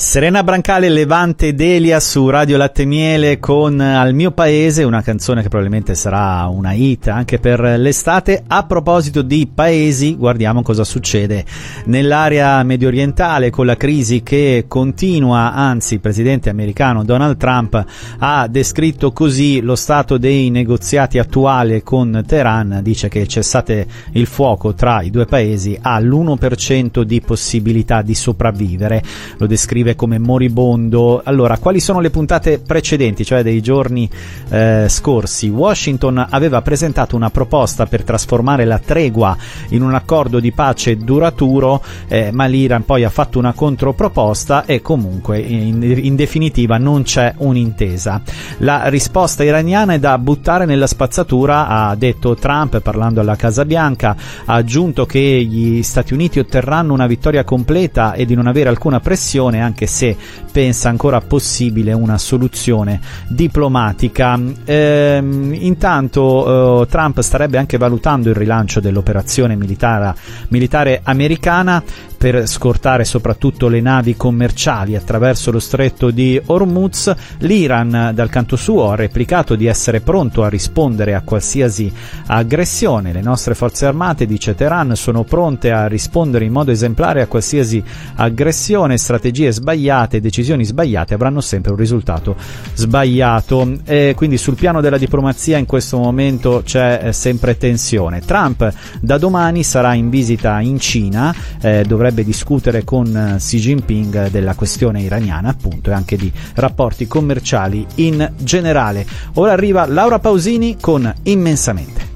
Serena Brancale, Levante Delia su Radio Latte Miele con Al mio paese, una canzone che probabilmente sarà una hit anche per l'estate. A proposito di paesi, guardiamo cosa succede nell'area medio orientale con la crisi che continua, anzi il presidente americano Donald Trump ha descritto così lo stato dei negoziati attuale con Teheran, dice che cessate il fuoco tra i due paesi ha l'1% di possibilità di sopravvivere, lo descrive come moribondo. Allora, quali sono le puntate precedenti, cioè dei giorni scorsi? Washington aveva presentato una proposta per trasformare la tregua in un accordo di pace duraturo, ma l'Iran poi ha fatto una controproposta e comunque in definitiva non c'è un'intesa. La risposta iraniana è da buttare nella spazzatura, ha detto Trump parlando alla Casa Bianca, ha aggiunto che gli Stati Uniti otterranno una vittoria completa e di non avere alcuna pressione, anche se pensa ancora possibile una soluzione diplomatica. Intanto Trump starebbe anche valutando il rilancio dell'operazione militare americana per scortare soprattutto le navi commerciali attraverso lo stretto di Hormuz. L'Iran dal canto suo ha replicato di essere pronto a rispondere a qualsiasi aggressione. Le nostre forze armate, dice Teheran, sono pronte a rispondere in modo esemplare a qualsiasi aggressione. Strategie sbagliate, decisioni sbagliate avranno sempre un risultato sbagliato. Quindi sul piano della diplomazia in questo momento c'è sempre tensione. Trump da domani sarà in visita in Cina, dovrebbe discutere con Xi Jinping della questione iraniana, appunto, e anche di rapporti commerciali in generale. Ora arriva Laura Pausini con Immensamente.